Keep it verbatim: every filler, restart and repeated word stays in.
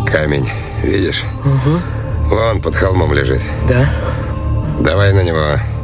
Камень, видишь? Угу. Вон под холмом лежит. Да. Давай на него.